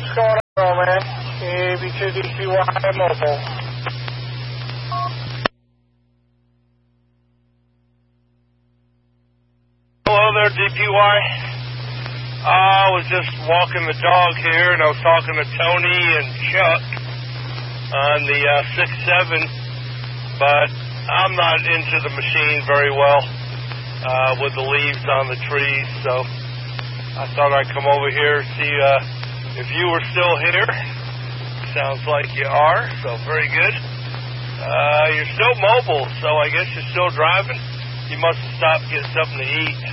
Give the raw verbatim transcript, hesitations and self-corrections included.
What's going on, man? A B two D P Y Mobile. Hello there, D P Y. I was just walking the dog here, and I was talking to Tony and Chuck on the uh, six seven, but I'm not into the machine very well uh, with the leaves on the trees, so I thought I'd come over here and see uh, if you were still here. Sounds like you are, so very good. Uh, you're still mobile, so I guess you're still driving. You must have stopped to get something to eat.